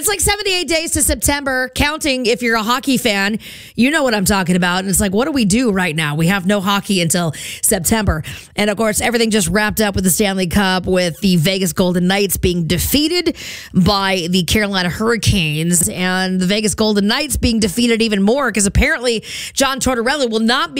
it's like 78 days to September, counting if you're a hockey fan. You know what I'm talking about. And it's like, what do we do right now? We have no hockey until September. And of course, everything just wrapped up with the Stanley Cup, with the Vegas Golden Knights being defeated by the Carolina Hurricanes, and the Vegas Golden Knights being defeated even more because apparently John Tortorella will not be